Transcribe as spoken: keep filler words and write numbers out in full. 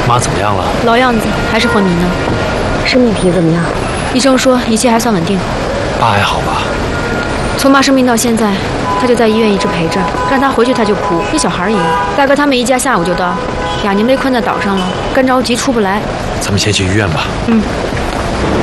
妈怎么样了？ 老样子，还是昏迷呢。 生命体怎么样？ 医生说一切还算稳定。 爸还好吧？ 从妈生病到现在，他就在医院一直陪着，让他回去他就哭，跟小孩一样。大哥他们一家下午就到，雅宁被困在岛上了，干着急出不来。 咱们先去医院吧。 嗯。